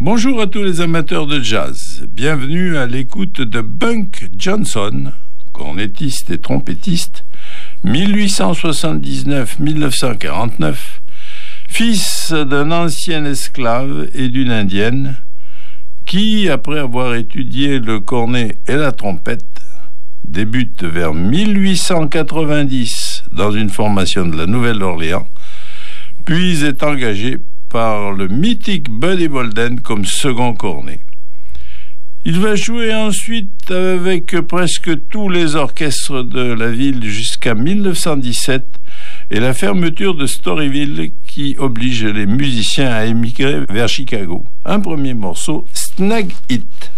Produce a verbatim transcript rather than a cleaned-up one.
Bonjour à tous les amateurs de jazz. Bienvenue à l'écoute de Bunk Johnson, cornettiste et trompettiste, dix-huit cent soixante-dix-neuf à mille neuf cent quarante-neuf, fils d'un ancien esclave et d'une indienne, qui, après avoir étudié le cornet et la trompette, débute vers mille huit cent quatre-vingt-dix dans une formation de la Nouvelle-Orléans, puis est engagé par le mythique Buddy Bolden comme second cornet. Il va jouer ensuite avec presque tous les orchestres de la ville jusqu'à mille neuf cent dix-sept et la fermeture de Storyville qui oblige les musiciens à émigrer vers Chicago. Un premier morceau, Snag It.